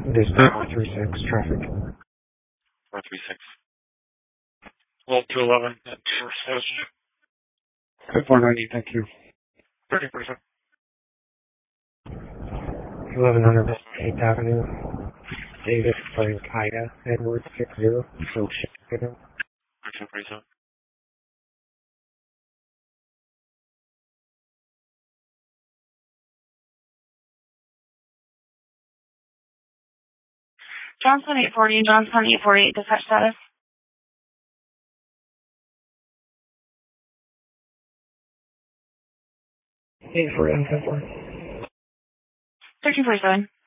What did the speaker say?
This is 436 traffic. 436. Well, 211. 490, thank you. 30%. 1100 West 8th Avenue. David Frank Ida Edward 60. So shit. 1347. Johnson 840, Johnson 848, dispatch status. 8 for M 1347.